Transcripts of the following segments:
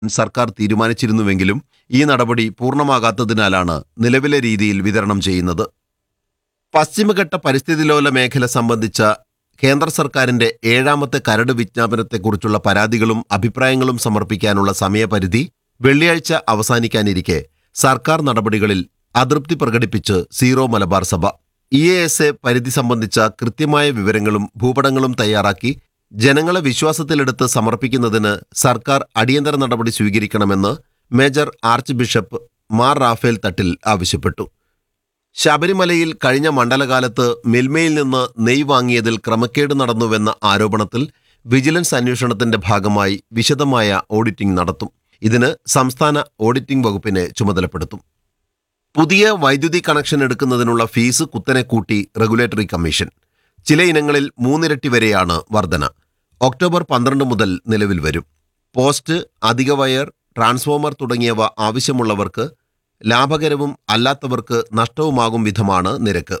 സർക്കാർ തീരുമാനിച്ചിരുന്നുവെങ്കിലും ഈ നടപടി പൂർണ്ണമാകാത്തതിനാലാണ് നിലവിലെ രീതിയിൽ വിതരണം ചെയ്യുന്നത്. പശ്ചിമഘട്ട പരിസ്ഥിതിലോല മേഖല സംബന്ധിച്ച കേന്ദ്ര സർക്കാരിന്റെ 7ാമത്തെ കരട് വിജ്ഞാപനത്തെക്കുറിച്ചുള്ള പരാതികളും അഭിപ്രായങ്ങളും സമർപ്പിക്കാനുള്ള സമയപരിധി വെള്ളിയാഴ്ച അവസാനിക്കാനിരിക്കെ സർക്കാർ നടപടികളിൽ അതൃപ്തി പ്രകടിപ്പിച്ച് സീറോ മലബാർ സഭ EASA പരിധി സംബന്ധിച്ച കൃത്യമായ വിവരങ്ങളും ഭൂപടങ്ങളും തയ്യാറാക്കി ജനങ്ങളെ വിശ്വാസത്തിലെടുത്ത് സമർപ്പിക്കുന്നതിന് സർക്കാർ അടിയന്തര നടപടി സ്വീകരിക്കണമെന്ന് major arch bishop Mar Raphael Thattil ആവശ്യപ്പെട്ടു. ശബരിമലയിൽ കഴിഞ്ഞ മണ്ഡലകാലത്ത് മിൽമയിൽ നിന്ന് നെയ് വാങ്ങിയതിൽ ക്രമക്കേട് നടന്നുവെന്ന ആരോപണത്തിൽ വിജിലൻസ് അന്വേഷണത്തിന്റെ ഭാഗമായി വിശദമായ ഓഡിറ്റിംഗ് നടത്തും. ഇതിന് സംസ്ഥാന ഓഡിറ്റിംഗ് വകുപ്പിനെ ചുമതലപ്പെടുത്തും. പുതിയ വൈദ്യുതി കണക്ഷൻ എടുക്കുന്നതിനുള്ള ഫീസ് കുത്തനെ കൂട്ടി റെഗുലേറ്ററി കമ്മീഷൻ. ചില ഇനങ്ങളിൽ 3 ഇരട്ടി വരെയാണ് വർധന. ഒക്ടോബർ 12 മുതൽ നിലവിൽ വരും. പോസ്റ്റ്, അധിക വയർ, ട്രാൻസ്ഫോമർ തുടങ്ങിയവ ആവശ്യമുള്ളവർക്ക് ലാഭകരവും അല്ലാത്തവർക്ക് നഷ്ടവുമാകും വിധമാണ് നിരക്ക്.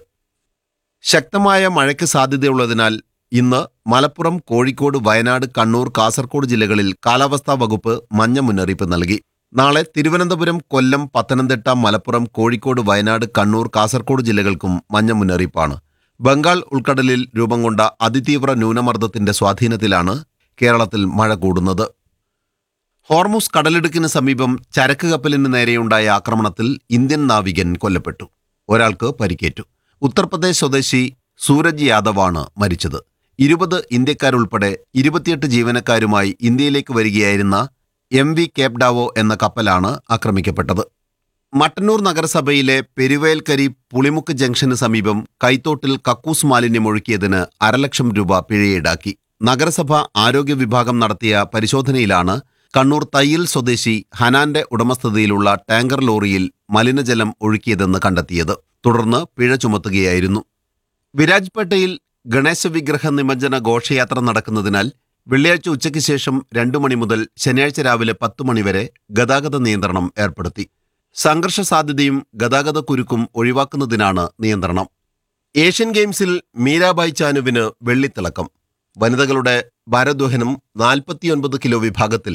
ശക്തമായ മഴയ്ക്ക് സാധ്യതയുള്ളതിനാൽ ഇന്ന് മലപ്പുറം, കോഴിക്കോട്, വയനാട്, കണ്ണൂർ, കാസർഗോഡ് ജില്ലകളിൽ കാലാവസ്ഥാ വകുപ്പ് മഞ്ഞ മുന്നറിയിപ്പ് നൽകി. നാളെ തിരുവനന്തപുരം, കൊല്ലം, പത്തനംതിട്ട, മലപ്പുറം, കോഴിക്കോട്, വയനാട്, കണ്ണൂർ, കാസർഗോഡ് ജില്ലകൾക്കും മഞ്ഞ മുന്നറിയിപ്പാണ്. ബംഗാൾ ഉൾക്കടലിൽ രൂപം കൊണ്ട അതിതീവ്ര ന്യൂനമർദ്ദത്തിന്റെ സ്വാധീനത്തിലാണ് കേരളത്തിൽ മഴ കൂടുന്നത്. ഹോർമുസ് കടലിടുക്കിന് സമീപം ചരക്ക് കപ്പലിന് നേരെയുണ്ടായ ആക്രമണത്തിൽ ഇന്ത്യൻ നാവികൻ കൊല്ലപ്പെട്ടു. ഒരാൾക്ക് പരിക്കേറ്റു. ഉത്തർപ്രദേശ് സ്വദേശി സൂരജ് യാദവാണ് മരിച്ചത്. 20 ഇന്ത്യക്കാരുൾപ്പെടെ 28 ജീവനക്കാരുമായി ഇന്ത്യയിലേക്ക് വരികയായിരുന്ന MV കേപ്ഡാവോ എന്ന കപ്പലാണ് ആക്രമിക്കപ്പെട്ടത്. മട്ടന്നൂർ നഗരസഭയിലെ പെരുവേൽക്കരി പുളിമുക്ക് ജംഗ്ഷന് സമീപം കൈത്തോട്ടിൽ കക്കൂസ് മാലിന്യം ഒഴുക്കിയതിന് 500,000 രൂപ പിഴയീടാക്കി. നഗരസഭ ആരോഗ്യ വിഭാഗം നടത്തിയ പരിശോധനയിലാണ് കണ്ണൂർ തയ്യിൽ സ്വദേശി ഹനാന്റെ ഉടമസ്ഥതയിലുള്ള ടാങ്കർ ലോറിയിൽ മലിനജലം ഒഴുക്കിയതെന്ന് കണ്ടെത്തിയത്. തുടർന്ന് പിഴ ചുമത്തുകയായിരുന്നു. വിരാജ്പേട്ടയിൽ ഗണേശ വിഗ്രഹ നിമജ്ജന ഘോഷയാത്ര നടക്കുന്നതിനാൽ വെള്ളിയാഴ്ച ഉച്ചയ്ക്ക് ശേഷം 2 മണി മുതൽ ശനിയാഴ്ച രാവിലെ 10 മണി വരെ ഗതാഗത നിയന്ത്രണം ഏർപ്പെടുത്തി. സംഘർഷ സാധ്യതയും ഗതാഗത കുരുക്കും ഒഴിവാക്കുന്നതിനാണ് നിയന്ത്രണം. ഏഷ്യൻ ഗെയിംസിൽ മീരാബായ് ചാനുവിന് വെള്ളിത്തിളക്കം. വനിതകളുടെ ഭാരോദ്വഹനം 49 കിലോ വിഭാഗത്തിൽ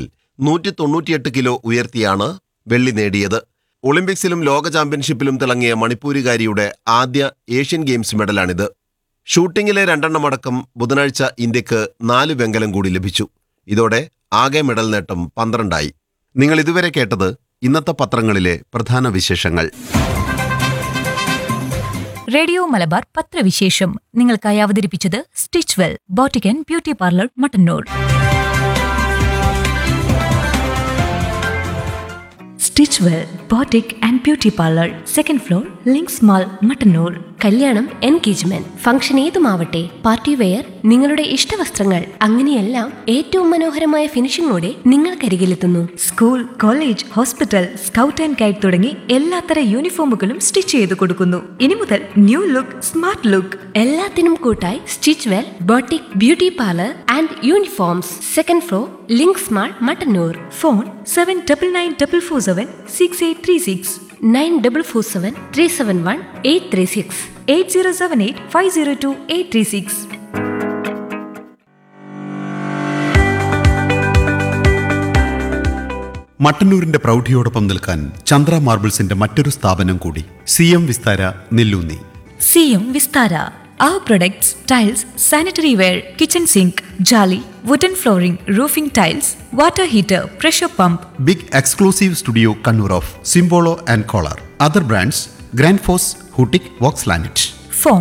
198 കിലോ ഉയർത്തിയാണ് വെള്ളി നേടിയത്. ഒളിമ്പിക്സിലും ലോക ചാമ്പ്യൻഷിപ്പിലും തിളങ്ങിയ മണിപ്പൂരുകാരിയുടെ ആദ്യ ഏഷ്യൻ ഗെയിംസ് മെഡലാണിത്. ഷൂട്ടിംഗിലെ 2 അടക്കം ബുധനാഴ്ച ഇന്ത്യക്ക് 4 വെങ്കലം കൂടി ലഭിച്ചു. ഇതോടെ ആകെ മെഡൽ നേട്ടം 12ആയി. നിങ്ങൾ ഇതുവരെ കേട്ടത് ഇന്നത്തെ പത്രങ്ങളിലെ പ്രധാന വിശേഷങ്ങൾ. റേഡിയോ മലബാർ പത്രവിശേഷം നിങ്ങൾക്കായി അവതരിപ്പിച്ചത് stitch well boutique and beauty parlour, Mattannur. Stitch well boutique and beauty parlour, 2nd floor, links mall, Mattannur. കല്യാണം, എൻഗേജ്മെന്റ്, ഫംഗ്ഷൻ ഏതുമാവട്ടെ, പാർട്ടി വെയർ, നിങ്ങളുടെ ഇഷ്ടവസ്ത്രങ്ങൾ, അങ്ങനെയെല്ലാം ഏറ്റവും മനോഹരമായ ഫിനിഷിംഗോടെ നിങ്ങൾക്കരികിലെത്തുന്നു. School, college, hospital, scout and guide തുടങ്ങി എല്ലാത്തര യൂണിഫോമുകളും സ്റ്റിച്ച് ചെയ്ത് കൊടുക്കുന്നു. ഇനി മുതൽ ന്യൂ ലുക്ക്, സ്മാർട്ട് ലുക്ക്. എല്ലാത്തിനും കൂട്ടായി stitch well boutique beauty parlour and uniforms, 2nd floor, links mall, Mattannur. Phone 7994476836, 9447371836, 8078502836. മട്ടന്നൂരിന്റെ പ്രൗഢിയോടൊപ്പം നിൽക്കാൻ ചന്ദ്ര മാർബിൾസിന്റെ മറ്റൊരു സ്ഥാപനം കൂടി, CM Vistara, Nelloonni. CM Vistara. Our products, tiles, sanitary ware, kitchen sink, jolly, wooden flooring, roofing tiles, water heater, pressure pump. Big exclusive studio Kannur of സിംബോളോ and collar. Other brands grand FOSS, ഹൂട്ടിക്, Woakes ലാനറ്റ്. Phone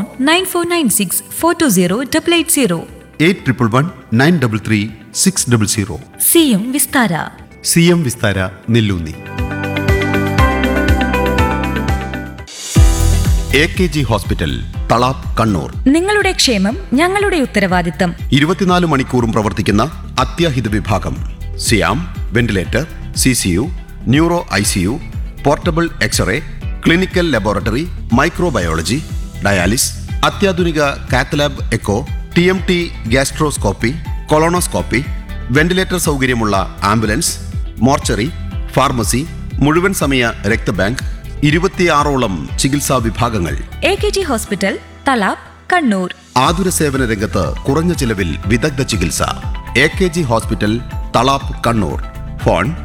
9496420880. 8111933600. CM Vistara. CM Vistara, Nelloonni. AKG hospital, Thalap, Kannur. നിങ്ങളുടെ ക്ഷേമം ഞങ്ങളുടെ ഉത്തരവാദിത്തം. 24 മണിക്കൂറും പ്രവർത്തിക്കുന്ന അത്യാഹിത വിഭാഗം. സിയാം, ventilator, CCU, neuro ICU, portable x-ray, clinical laboratory, microbiology, dialysis, അത്യാധുനിക cath lab echo, TMT gastroscopy, colonoscopy, ventilator സൗകര്യമുള്ള ആംബുലൻസ്, മോർച്ചറി, ഫാർമസി, മുഴുവൻ സമയ രക്തബാങ്ക്, 26ഓളം ചികിത്സാ വിഭാഗങ്ങൾ. AKG hospital, Thalap, Kannur. ആതുര സേവന രംഗത്ത് കുറഞ്ഞ ചിലവിൽ വിദഗ്ധ ചികിത്സ. AKG hospital, Thalap, Kannur. Phone